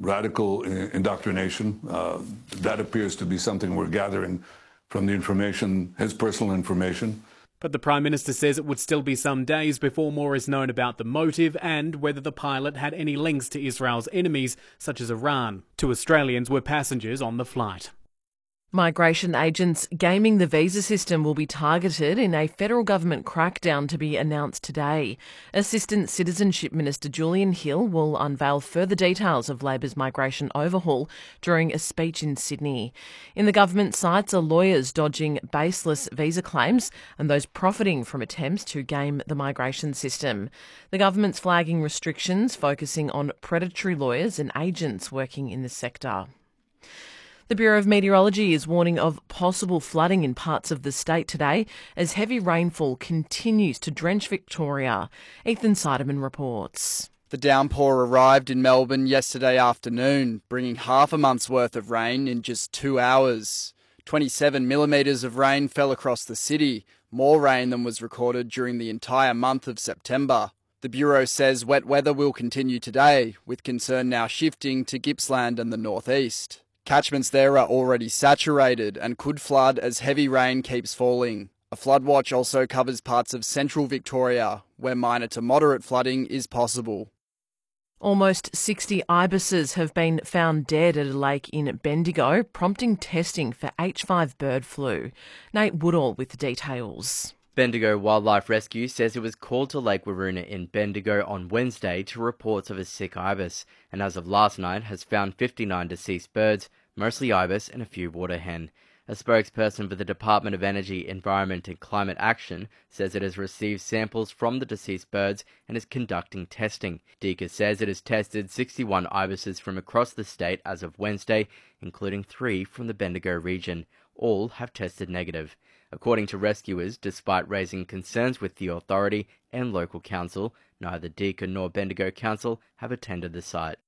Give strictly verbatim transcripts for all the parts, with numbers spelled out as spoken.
radical indoctrination. Uh, that appears to be something we're gathering from the information, his personal information. But the Prime Minister says it would still be some days before more is known about the motive and whether the pilot had any links to Israel's enemies, such as Iran. Two Australians were passengers on the flight. Migration agents gaming the visa system will be targeted in a federal government crackdown to be announced today. Assistant Citizenship Minister Julian Hill will unveil further details of Labor's migration overhaul during a speech in Sydney. In the government sights are lawyers dodging baseless visa claims and those profiting from attempts to game the migration system. The government's flagging restrictions focusing on predatory lawyers and agents working in the sector. The Bureau of Meteorology is warning of possible flooding in parts of the state today as heavy rainfall continues to drench Victoria. Ethan Seidemann reports. The downpour arrived in Melbourne yesterday afternoon, bringing half a month's worth of rain in just two hours. twenty-seven millimetres of rain fell across the city, more rain than was recorded during the entire month of September. The Bureau says wet weather will continue today, with concern now shifting to Gippsland and the northeast. Catchments there are already saturated and could flood as heavy rain keeps falling. A flood watch also covers parts of central Victoria, where minor to moderate flooding is possible. Almost sixty ibises have been found dead at a lake in Bendigo, prompting testing for H five bird flu. Nate Woodall with the details. Bendigo Wildlife Rescue says it was called to Lake Waroona in Bendigo on Wednesday to reports of a sick ibis, and as of last night has found fifty-nine deceased birds, mostly ibis and a few water hen. A spokesperson for the Department of Energy, Environment and Climate Action says it has received samples from the deceased birds and is conducting testing. D E C A says it has tested sixty-one ibises from across the state as of Wednesday, including three from the Bendigo region. All have tested negative. According to rescuers, despite raising concerns with the authority and local council, neither D E C A nor Bendigo Council have attended the site.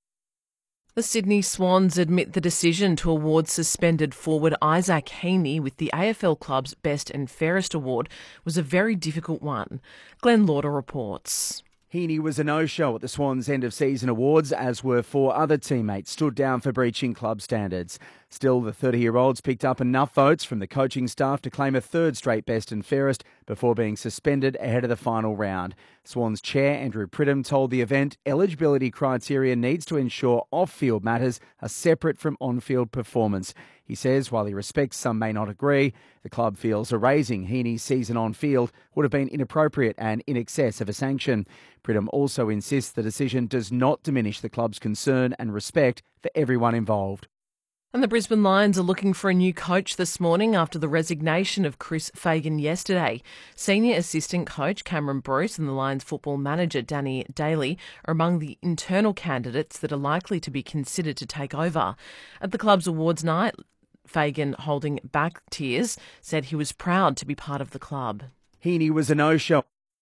The Sydney Swans admit the decision to award suspended forward Isaac Heaney with the A F L club's Best and Fairest award was a very difficult one. Glenn Lauder reports. Heaney was a no-show at the Swans' end-of-season awards, as were four other teammates stood down for breaching club standards. Still, the thirty-year-olds picked up enough votes from the coaching staff to claim a third straight Best and Fairest before being suspended ahead of the final round. Swans chair Andrew Pridham told the event eligibility criteria needs to ensure off-field matters are separate from on-field performance. He says while he respects some may not agree, the club feels erasing Heaney's season on field would have been inappropriate and in excess of a sanction. Pridham also insists the decision does not diminish the club's concern and respect for everyone involved. And the Brisbane Lions are looking for a new coach this morning after the resignation of Chris Fagan yesterday. Senior assistant coach Cameron Bruce and the Lions football manager Danny Daly are among the internal candidates that are likely to be considered to take over. At the club's awards night, Fagan, holding back tears, said he was proud to be part of the club. Heaney was a no-show.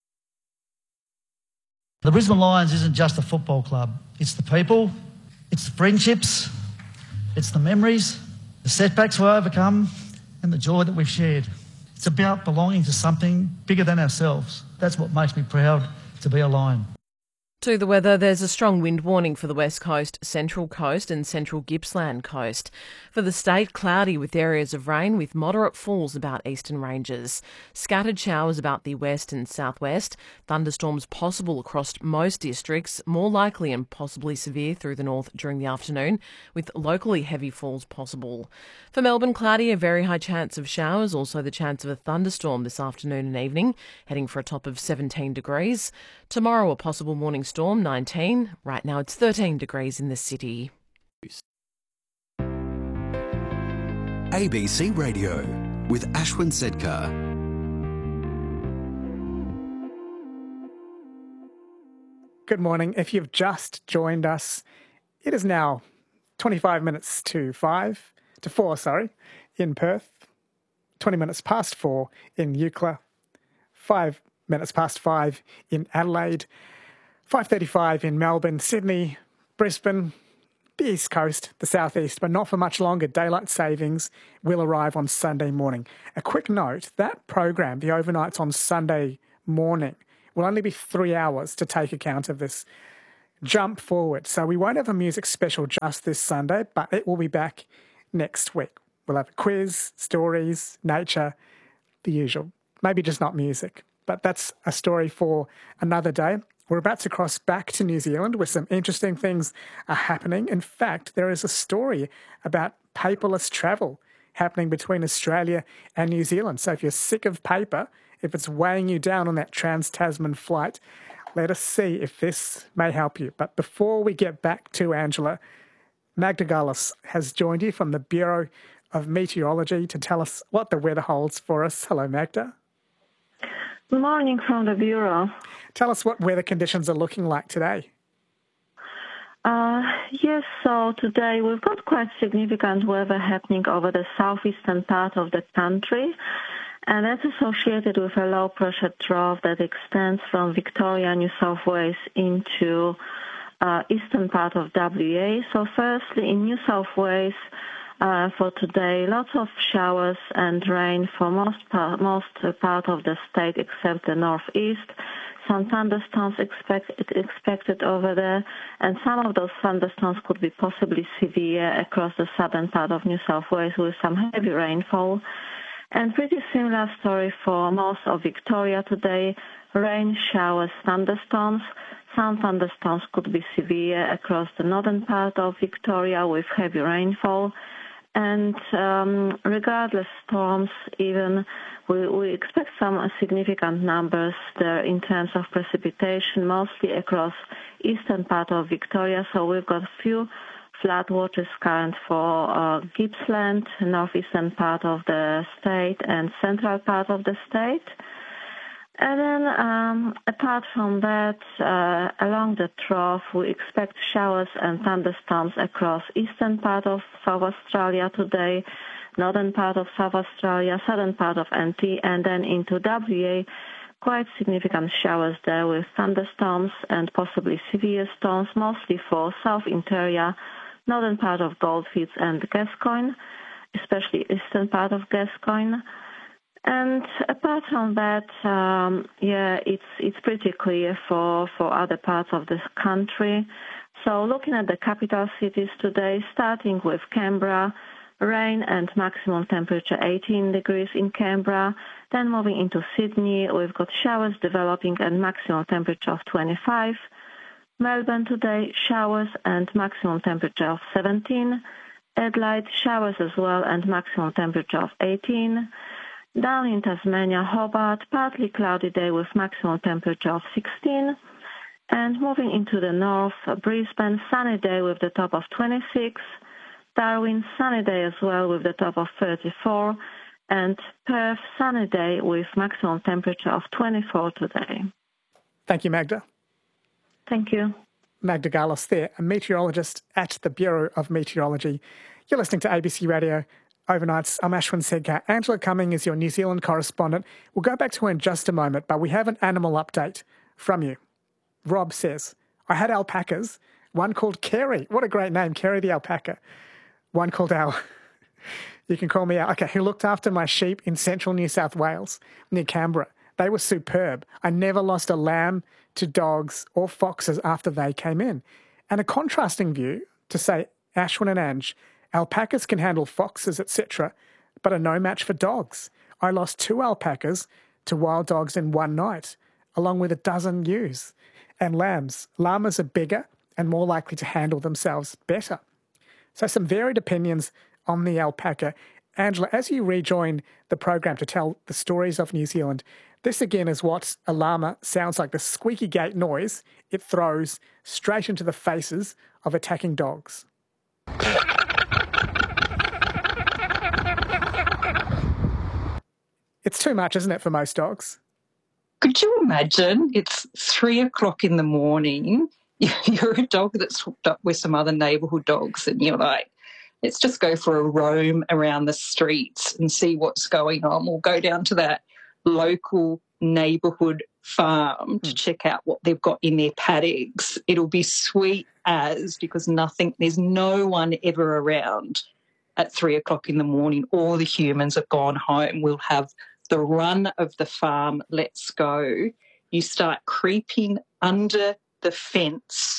The Brisbane Lions isn't just a football club. It's the people, it's the friendships, it's the memories, the setbacks we overcome, and the joy that we've shared. It's about belonging to something bigger than ourselves. That's what makes me proud to be a Lion. To the weather, there's a strong wind warning for the West Coast, Central Coast and Central Gippsland Coast. For the state, cloudy with areas of rain with moderate falls about eastern ranges. Scattered showers about the west and southwest. Thunderstorms possible across most districts, more likely and possibly severe through the north during the afternoon, with locally heavy falls possible. For Melbourne, cloudy, a very high chance of showers, also the chance of a thunderstorm this afternoon and evening, heading for a top of seventeen degrees. Tomorrow, a possible morning storm, nineteen. Right now it's thirteen degrees in the city. A B C Radio with Ashwin Sedkar. Good morning. If you've just joined us, it is now twenty-five minutes to five, to four, sorry, in Perth, twenty minutes past four in Eucla, five minutes past five in Adelaide, five thirty-five in Melbourne, Sydney, Brisbane, the East Coast, the South East, but not for much longer. Daylight savings will arrive on Sunday morning. A quick note, that program, the overnights on Sunday morning, will only be three hours to take account of this jump forward. So we won't have a music special just this Sunday, but it will be back next week. We'll have a quiz, stories, nature, the usual. Maybe just not music, but that's a story for another day. We're about to cross back to New Zealand where some interesting things are happening. In fact, there is a story about paperless travel happening between Australia and New Zealand. So if you're sick of paper, if it's weighing you down on that Trans-Tasman flight, let us see if this may help you. But before we get back to Angela, Magda Gullis has joined you from the Bureau of Meteorology to tell us what the weather holds for us. Hello, Magda. Good morning from the Bureau. Tell us what weather conditions are looking like today. Uh, yes, so today we've got quite significant weather happening over the southeastern part of the country, and that's associated with a low-pressure trough that extends from Victoria, New South Wales into uh, eastern part of W A. So firstly, in New South Wales, Uh, for today, lots of showers and rain for most part, most part of the state except the northeast. Some thunderstorms expect, expected over there, and some of those thunderstorms could be possibly severe across the southern part of New South Wales with some heavy rainfall. And pretty similar story for most of Victoria today. Rain, showers, thunderstorms. Some thunderstorms could be severe across the northern part of Victoria with heavy rainfall. And um, regardless storms, even we, we expect some significant numbers there in terms of precipitation, mostly across eastern part of Victoria. So we've got a few floodwaters current for uh, Gippsland, northeastern part of the state, and central part of the state. And then, um, apart from that, uh, along the trough, we expect showers and thunderstorms across eastern part of South Australia today, northern part of South Australia, southern part of N T, and then into W A. Quite significant showers there with thunderstorms and possibly severe storms, mostly for South Interior, northern part of Goldfields and Gascoyne, especially eastern part of Gascoyne. And apart from that, um, yeah, it's it's pretty clear for, for other parts of the country. So looking at the capital cities today, starting with Canberra, rain and maximum temperature eighteen degrees in Canberra. Then moving into Sydney, we've got showers developing and maximum temperature of twenty-five. Melbourne today, showers and maximum temperature of seventeen. Adelaide, showers as well and maximum temperature of eighteen. Down in Tasmania, Hobart, partly cloudy day with maximum temperature of sixteen. And moving into the north, Brisbane, sunny day with the top of twenty-six. Darwin, sunny day as well with the top of thirty-four. And Perth, sunny day with maximum temperature of twenty-four today. Thank you, Magda. Thank you. Magda Gullis there, a meteorologist at the Bureau of Meteorology. You're listening to A B C Radio Overnights. I'm Ashwin Sedkar. Angela Cumming is your New Zealand correspondent. We'll go back to her in just a moment, but we have an animal update from you. Rob says, I had alpacas, one called Kerry. What a great name, Kerry the alpaca. One called Al. You can call me Al. Okay, who looked after my sheep in central New South Wales, near Canberra. They were superb. I never lost a lamb to dogs or foxes after they came in. And a contrasting view to say, Ashwin and Ange, alpacas can handle foxes, et cetera, but are no match for dogs. I lost two alpacas to wild dogs in one night, along with a dozen ewes. And lambs. Llamas are bigger and more likely to handle themselves better. So some varied opinions on the alpaca. Angela, as you rejoin the program to tell the stories of New Zealand, this again is what a llama sounds like, the squeaky gate noise it throws straight into the faces of attacking dogs. It's too much, isn't it, for most dogs? Could you imagine? It's three o'clock in the morning. You're a dog that's hooked up with some other neighbourhood dogs and you're like, let's just go for a roam around the streets and see what's going on. We'll go down to that local neighbourhood farm to check out what they've got in their paddocks. It'll be sweet as, because nothing, there's no one ever around at three o'clock in the morning. All the humans have gone home. We'll have the run of the farm. Let's go. You start creeping under the fence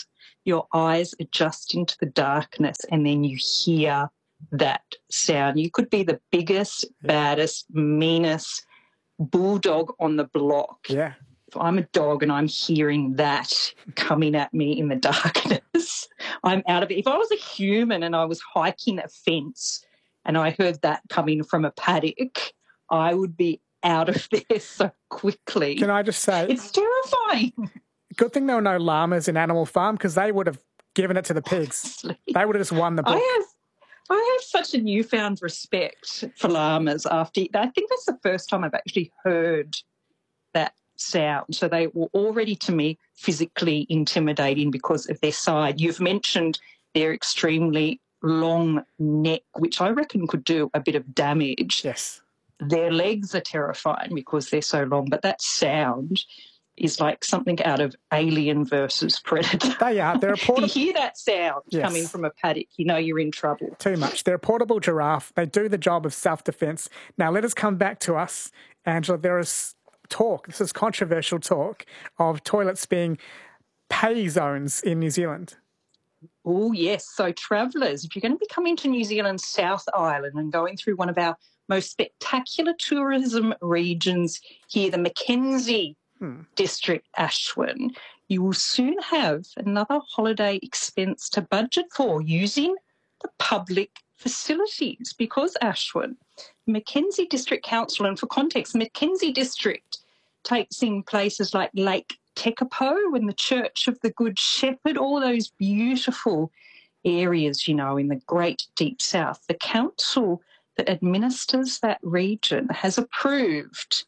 your eyes adjust into the darkness and then you hear that sound. You could be the biggest, baddest, meanest bulldog on the block. Yeah. If I'm a dog and I'm hearing that coming at me in the darkness, I'm out of it. If I was a human and I was hiking a fence and I heard that coming from a paddock, I would be out of there so quickly. Can I just say... It's terrifying. Good thing there were no llamas in Animal Farm because they would have given it to the pigs. Honestly. They would have just won the book. I have, I have such a newfound respect for llamas after... I think that's the first time I've actually heard that sound. So they were already, to me, physically intimidating because of their side. You've mentioned their extremely long neck, which I reckon could do a bit of damage. Yes. Their legs are terrifying because they're so long, but that sound is like something out of Alien versus Predator. They are. They're a portable... If you hear that sound yes. coming from a paddock, you know you're in trouble. Too much. They're a portable giraffe. They do the job of self-defense. Now, let us come back to us, Angela. There is talk, this is controversial talk, of toilets being pay zones in New Zealand. Oh, yes. So travellers, if you're going to be coming to New Zealand's South Island and going through one of our most spectacular tourism regions here, the Mackenzie hmm. District, Ashwin, you will soon have another holiday expense to budget for using the public facilities because, Ashwin, Mackenzie District Council, and for context, Mackenzie District takes in places like Lake Tekapo and the Church of the Good Shepherd, all those beautiful areas, you know, in the great deep south. The council that administers that region has approved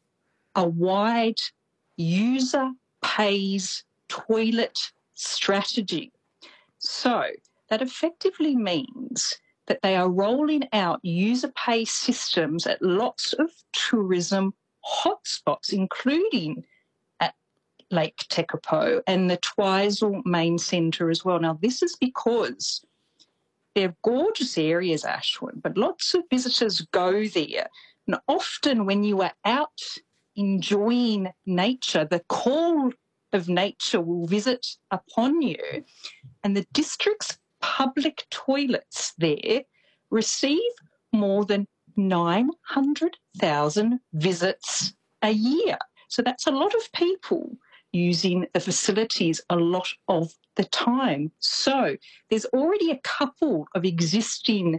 a wide user pays toilet strategy. So that effectively means that they are rolling out user pay systems at lots of tourism hotspots, including at Lake Tekapo and the Twizel Main Centre as well. Now, this is because they're gorgeous areas, Ashwin, but lots of visitors go there. And often when you are out enjoying nature, the call of nature will visit upon you, and the district's public toilets there receive more than nine hundred thousand visits a year. So that's a lot of people using the facilities a lot of the time. So there's already a couple of existing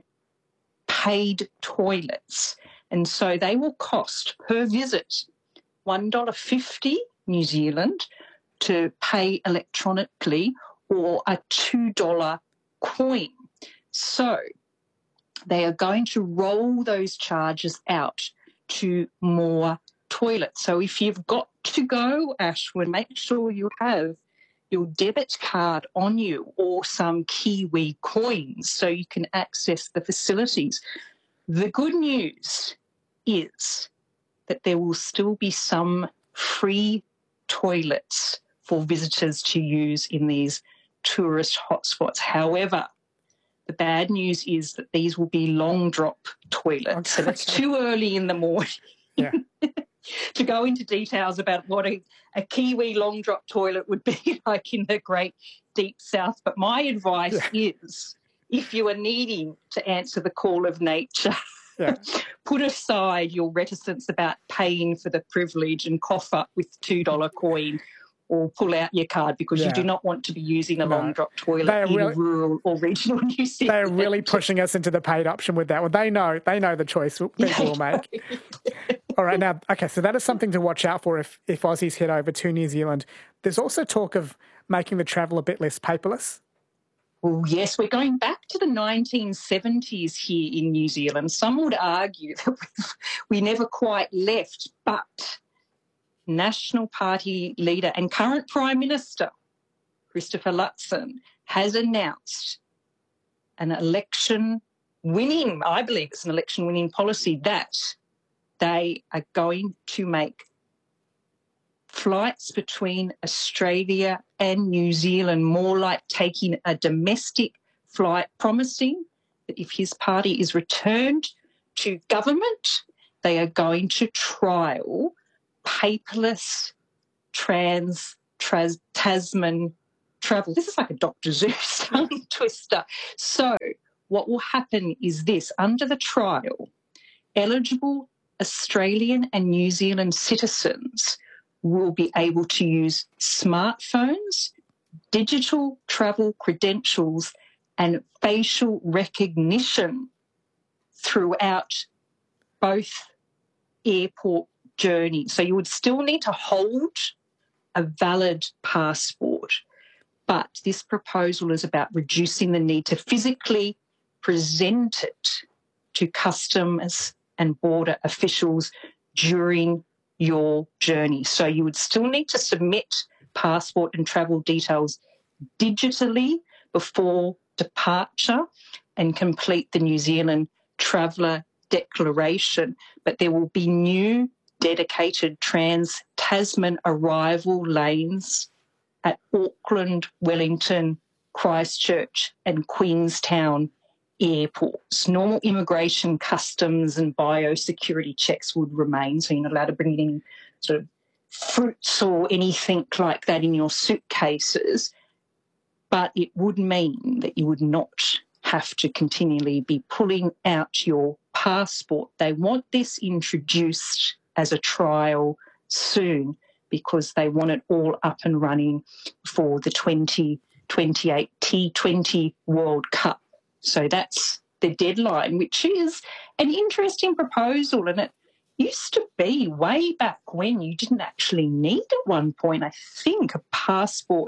paid toilets, and so they will cost per visit one dollar fifty New Zealand to pay electronically, or a two dollar coin. So they are going to roll those charges out to more toilets. So if you've got to go, Ashwin, make sure you have your debit card on you or some Kiwi coins so you can access the facilities. The good news is that there will still be some free toilets for visitors to use in these tourist hotspots. However, the bad news is that these will be long drop toilets. Okay. So it's too early in the morning yeah. to go into details about what a, a Kiwi long drop toilet would be like in the great deep south. But my advice yeah. is, if you are needing to answer the call of nature, yeah. put aside your reticence about paying for the privilege and cough up with two dollar coin, or pull out your card because yeah. you do not want to be using a no. long drop toilet in really, rural or regional New Zealand. They're really pushing us into the paid option with that one. They know, they know the choice people will make. All right, now, okay, so that is something to watch out for if, if Aussies head over to New Zealand. There's also talk of making the travel a bit less paperless. Well, yes, we're going back to the nineteen seventies here in New Zealand. Some would argue that we never quite left, but National Party leader and current Prime Minister Christopher Luxon has announced an election winning, I believe it's an election winning policy, that they are going to make flights between Australia and New Zealand more like taking a domestic flight, promising that if his party is returned to government, they are going to trial paperless trans, trans Tasman travel. This is like a Doctor Zeus tongue twister. So what will happen is this. Under the trial, eligible Australian and New Zealand citizens will be able to use smartphones, digital travel credentials and facial recognition throughout both airport journeys. So you would still need to hold a valid passport, but this proposal is about reducing the need to physically present it to customs and border officials during your journey. So you would still need to submit passport and travel details digitally before departure and complete the New Zealand Traveller Declaration, but there will be new dedicated trans-Tasman arrival lanes at Auckland, Wellington, Christchurch and Queenstown airports. Normal immigration, customs and biosecurity checks would remain, so you're not allowed to bring in sort of fruits or anything like that in your suitcases, but it would mean that you would not have to continually be pulling out your passport. They want this introduced as a trial soon because they want it all up and running for the twenty twenty-eight T twenty World Cup. So that's the deadline, which is an interesting proposal, and it used to be way back when you didn't actually need at one point, I think, a passport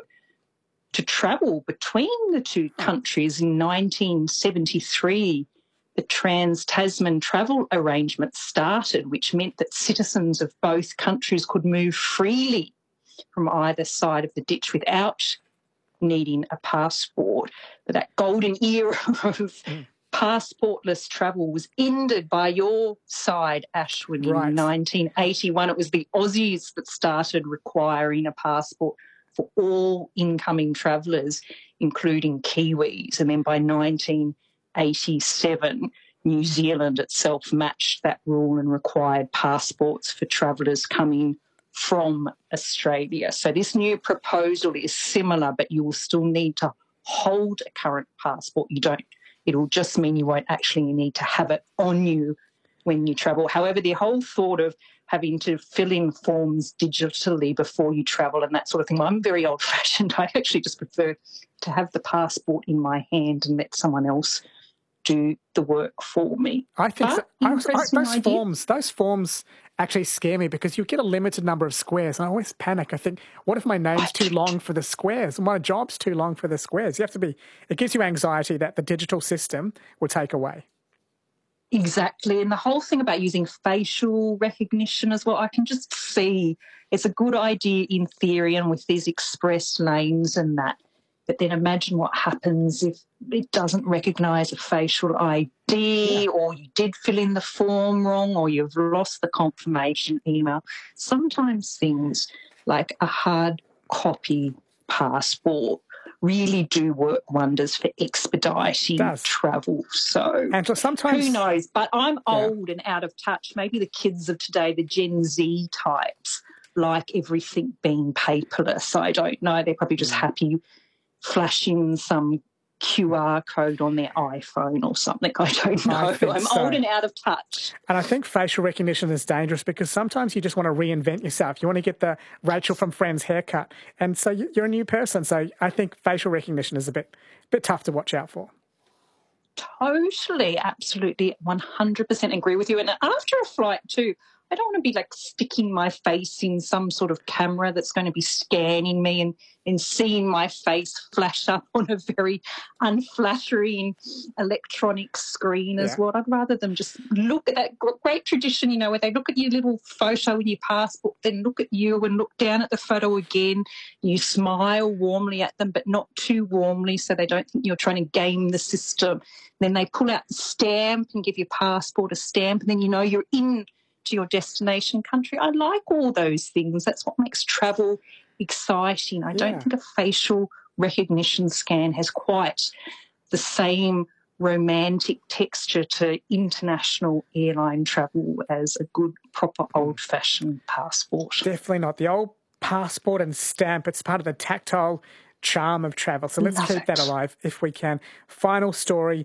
to travel between the two countries. In nineteen seventy-three, the Trans-Tasman Travel Arrangement started, which meant that citizens of both countries could move freely from either side of the ditch without needing a passport. But that golden era of passportless travel was ended by your side, Ashwin, Right. in nineteen eighty-one. It was the Aussies that started requiring a passport for all incoming travellers, including Kiwis. And then by nineteen eighty-seven, New Zealand itself matched that rule and required passports for travellers coming from Australia. So this new proposal is similar, but you will still need to hold a current passport. You don't. It'll just mean you won't actually need to have it on you when you travel. However, the whole thought of having to fill in forms digitally before you travel and that sort of thing, well, I'm very old-fashioned. I actually just prefer to have the passport in my hand and let someone else do the work for me. I think so. I, I, Interesting those idea. forms, those forms actually scare me because you get a limited number of squares, and I always panic. I think, what if my name's too long for the squares, and my job's too long for the squares? You have to be. It gives you anxiety that the digital system will take away. Exactly. And the whole thing about using facial recognition as well, I can just see it's a good idea in theory and with these express lanes and that. But then imagine what happens if it doesn't recognise a facial I D yeah. or you did fill in the form wrong or you've lost the confirmation email. Sometimes things like a hard copy passport really do work wonders for expediting travel. So and so sometimes, who knows? But I'm old yeah. and out of touch. Maybe the kids of today, the Gen Z types, like everything being paperless. I don't know. They're probably just mm. happy flashing some Q R code on their iPhone or something. I don't know. I'm so. old and out of touch. And I think facial recognition is dangerous because sometimes you just want to reinvent yourself. You want to get the Rachel from Friends haircut. And so you're a new person. So I think facial recognition is a bit, bit tough to watch out for. Totally, absolutely, one hundred percent agree with you. And after a flight too, I don't want to be like sticking my face in some sort of camera that's going to be scanning me and, and seeing my face flash up on a very unflattering electronic screen as yeah. well. I'd rather them just look at that great tradition, you know, where they look at your little photo in your passport, then look at you and look down at the photo again. You smile warmly at them, but not too warmly so they don't think you're trying to game the system. Then they pull out the stamp and give your passport a stamp, and then you know you're in to your destination country. I like all those things. That's what makes travel exciting. I yeah. don't think a facial recognition scan has quite the same romantic texture to international airline travel as a good, proper, old-fashioned passport. Definitely not. The old passport and stamp, it's part of the tactile charm of travel. So let's Love keep it. that alive if we can. Final story